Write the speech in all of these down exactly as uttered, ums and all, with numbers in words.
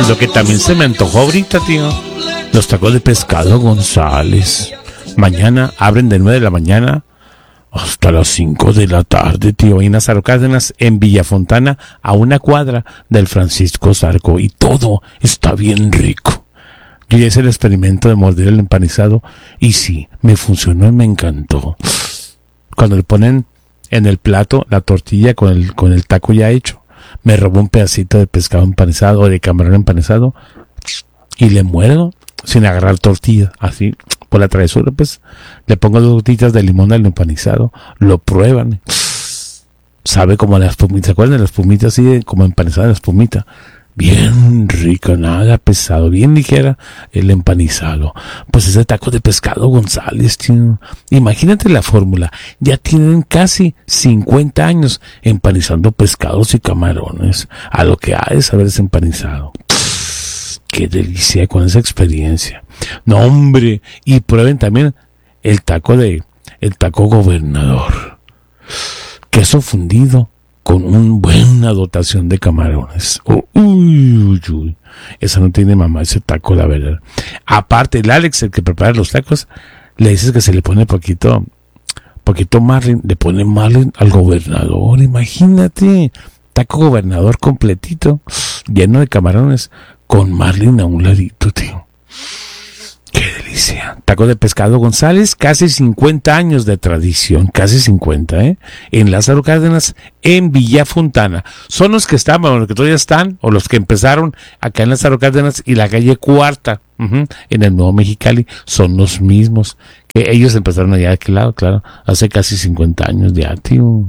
Lo que también se me antojó ahorita, tío, los tacos de pescado González. Mañana abren de nueve de la mañana hasta las cinco de la tarde, tío. En Lázaro Cárdenas, en Villafontana, a una cuadra del Francisco Zarco. Y todo está bien rico. Yo ya hice el experimento de morder el empanizado y sí, me funcionó y me encantó. Cuando le ponen en el plato la tortilla con el, con el taco ya hecho, me robó un pedacito de pescado empanizado o de camarón empanizado y le muerdo sin agarrar tortilla, así por la travesura, pues le pongo dos gotitas de limón al empanizado, lo prueban, sabe como la espumita, ¿se acuerdan de la espumita así de, como empanizada la espumita? Bien rico, nada pesado, bien ligera el empanizado. Pues ese taco de pescado González, tío. Imagínate la fórmula. Ya tienen casi cincuenta años empanizando pescados y camarones. A lo que ha de saberse empanizado. Qué delicia con esa experiencia. No, hombre. Y prueben también el taco de, el taco Gobernador. Queso fundido con una buena dotación de camarones. Oh, uy, uy, uy. Esa no tiene mamá, ese taco, la verdad. Aparte, el Alex, el que prepara los tacos, le dices que se le pone poquito, poquito marlin, le pone marlin al Gobernador, imagínate. Taco Gobernador completito, lleno de camarones, con marlin a un ladito, tío. ¡Qué delicia! Taco de pescado González, casi cincuenta años de tradición, casi cincuenta, ¿eh? En Lázaro Cárdenas, en Villafontana. Son los que están, o los que todavía están, o los que empezaron acá en Lázaro Cárdenas y la calle Cuarta, uh-huh, en el Nuevo Mexicali, son los mismos. Que ellos empezaron allá de aquel lado, claro, hace casi cincuenta años ya, tío.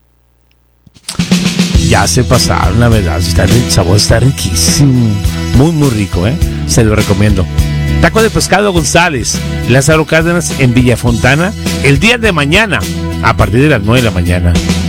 Ya se pasaron, la verdad, está, el sabor está riquísimo. Muy, muy rico, ¿eh? Se lo recomiendo. Taco de pescado González, Lázaro Cárdenas en Villafontana, el día de mañana, a partir de las nueve de la mañana.